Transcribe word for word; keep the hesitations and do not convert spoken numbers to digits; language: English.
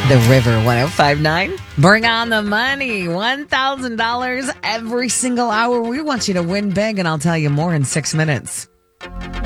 The River one oh five point nine. Bring on the money. one thousand dollars every single hour. We want you to win big, and I'll tell you more in six minutes.